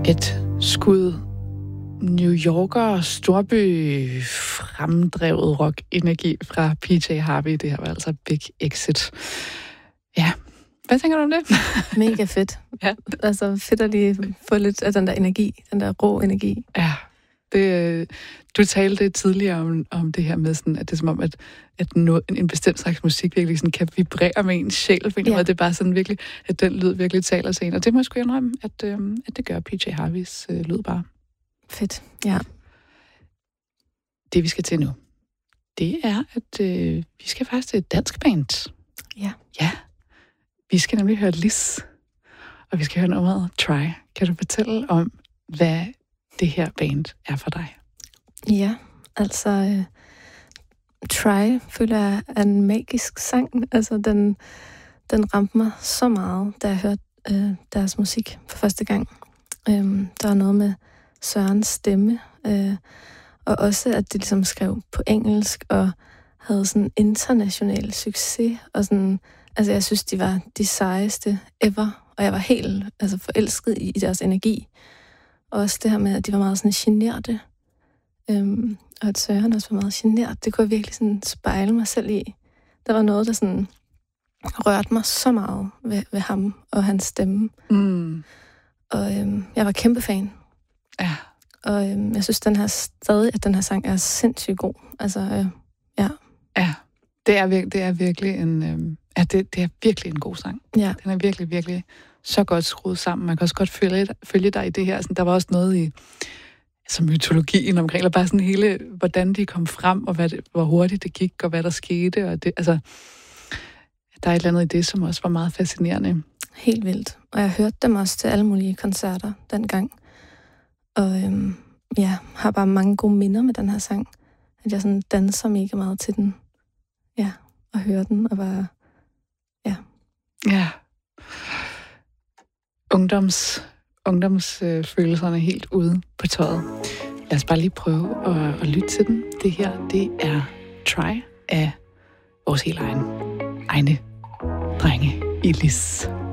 Et skud New Yorker storby fremdrevet rock-energi fra PJ Harvey. Det her var altså Big Exit. Ja, hvad tænker du om det? Mega fedt. Ja. Altså fedt at lige få lidt af den der energi, den der rå energi. Ja, du talte tidligere om det her med, sådan, at det er som om, at en bestemt slags musik virkelig sådan, kan vibrere med en sjæl. På en måde. Det er bare sådan virkelig, at den lyd virkelig taler til en. Og det må jeg sgu indrømme, at det gør PJ Harveys lyd bare. Fedt, ja. Det vi skal til nu, det er, at vi skal faktisk til et dansk band. Ja. Ja, vi skal nemlig høre Liz, og vi skal høre nummeret Try. Kan du fortælle om, hvad det her band er for dig? Ja, altså Try føler jeg er en magisk sang. Altså den ramte mig så meget, da jeg hørte deres musik for første gang. Der var noget med Sørens stemme, og også at de ligesom skrev på engelsk og havde sådan international succes. Og sådan, altså jeg synes, de var de sejeste ever, og jeg var helt forelsket i deres energi. Og også det her med, at de var meget sådan generte. Og at Søren også var meget genert. Det kunne jeg virkelig sådan spejle mig selv i. Der var noget, der sådan rørte mig så meget ved ham og hans stemme. Mm. Og jeg var kæmpe fan. Ja. Og jeg synes at den her sang er sindssygt god. Altså, ja. Ja, det er virkelig en... det er virkelig en god sang. Ja. Den er virkelig, virkelig så godt skruet sammen. Man kan også godt følge dig i det her. Sådan, der var også noget i mytologien omkring, eller bare sådan hele, hvordan de kom frem, og hvor hurtigt det gik, og hvad der skete. Og det, altså, der er et eller andet i det, som også var meget fascinerende. Helt vildt. Og jeg hørte dem også til alle mulige koncerter dengang. Og har bare mange gode minder med den her sang. At jeg sådan danser mega meget til den. Ja, og hører den, og bare... Ja. Ja. Ungdomsfølelserne helt ude på tøjet. Lad os bare lige prøve at lytte til den. Det her, det er Try af vores helt egne drenge i Liz.